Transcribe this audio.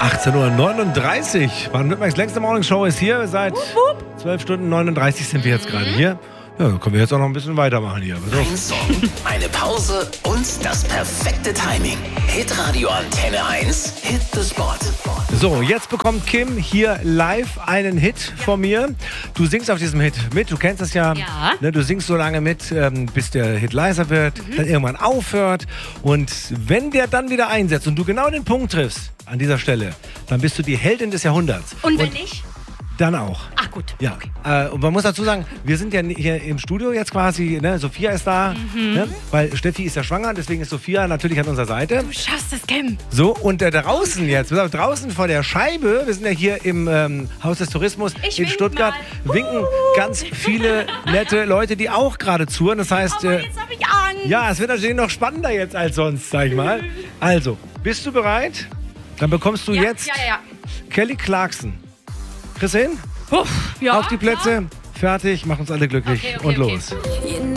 18:39 Uhr. Baden-Württembergs längste Morningshow ist hier. Seit 12 Stunden 39 sind wir jetzt gerade hier. Ja, dann können wir jetzt auch noch ein bisschen weitermachen hier. Ein Song, eine Pause und das perfekte Timing. Hitradio Antenne 1, Hit the Spot. So, jetzt bekommt Kim hier live einen Hit von mir. Du singst auf diesem Hit mit, du kennst es ja. Ne, du singst so lange mit, bis der Hit leiser wird, dann irgendwann aufhört. Und wenn der dann wieder einsetzt und du genau den Punkt triffst an dieser Stelle, dann bist du die Heldin des Jahrhunderts. Und wenn nicht? Dann auch. Ach gut. Ja. Okay. Und man muss dazu sagen, wir sind ja hier im Studio jetzt quasi, ne? Sophia ist da, ne? Weil Steffi ist ja schwanger, deswegen ist Sophia natürlich an unserer Seite. Du schaffst es, Kim. So, und draußen jetzt, draußen vor der Scheibe, wir sind ja hier im Haus des Tourismus in Stuttgart, winken ganz viele nette Leute, die auch gerade zuhören. Das heißt, Aber jetzt habe ich Angst. ja, es wird natürlich noch spannender jetzt als sonst, sag ich mal. Also, bist du bereit? Dann bekommst du jetzt Kelly Clarkson. Kriegst du hin? Ja, Auf die Plätze, fertig, mach uns alle glücklich und los. You